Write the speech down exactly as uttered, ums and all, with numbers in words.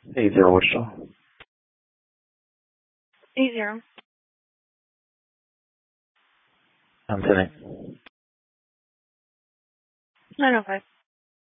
Eight zero Wichita. Eight zero. I'm ten eight. Nine oh five.